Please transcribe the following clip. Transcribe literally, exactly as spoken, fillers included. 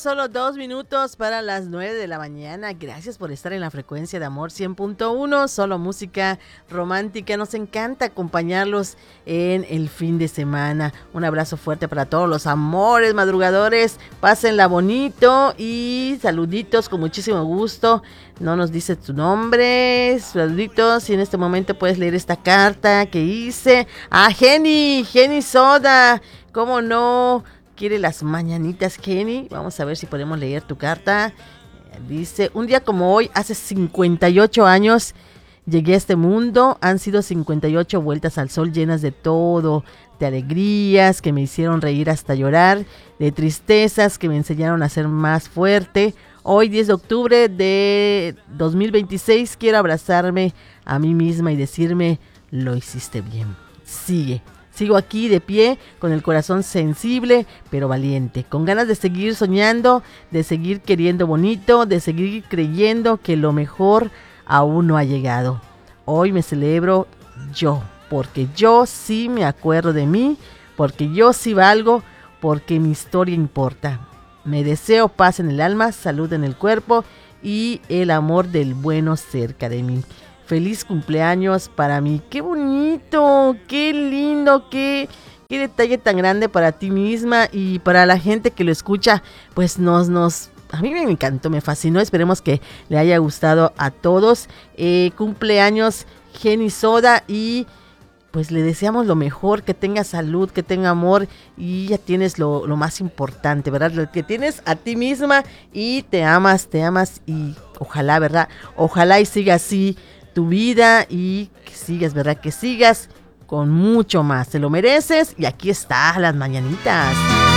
solo dos minutos para las nueve de la mañana. Gracias por estar en la frecuencia de Amor cien punto uno, solo música romántica. Nos encanta acompañarlos en el fin de semana. Un abrazo fuerte para todos los amores madrugadores. Pásenla bonito y saluditos con muchísimo gusto. No nos dice tu nombre, saluditos, y en este momento puedes leer esta carta que hice. Ah, Jenny, Jenny Soda, ¿cómo no? ¿Quiere las mañanitas, Jenny? Vamos a ver si podemos leer tu carta. Dice, un día como hoy, hace cincuenta y ocho años, llegué a este mundo. Han sido cincuenta y ocho vueltas al sol llenas de todo, de alegrías que me hicieron reír hasta llorar, de tristezas que me enseñaron a ser más fuerte. Hoy, diez de octubre de dos mil veintiséis, quiero abrazarme a mí misma y decirme, lo hiciste bien. Sigue. Sigo aquí de pie, con el corazón sensible, pero valiente, con ganas de seguir soñando, de seguir queriendo bonito, de seguir creyendo que lo mejor aún no ha llegado. Hoy me celebro yo, porque yo sí me acuerdo de mí, porque yo sí valgo, porque mi historia importa. Me deseo paz en el alma, salud en el cuerpo y el amor del bueno cerca de mí. Feliz cumpleaños para mí. ¡Qué bonito! ¡Qué lindo! ¡Qué, qué detalle tan grande para ti misma y para la gente que lo escucha! Pues nos, nos, a mí me encantó, me fascinó. Esperemos que le haya gustado a todos. Eh, cumpleaños Jenny Soda y pues le deseamos lo mejor, que tenga salud, que tenga amor y ya tienes lo, lo más importante, ¿verdad? Lo que tienes a ti misma y te amas, te amas y ojalá, ¿verdad? Ojalá y siga así tu vida y que sigas, ¿verdad? Que sigas con mucho más. Te lo mereces y aquí está las mañanitas.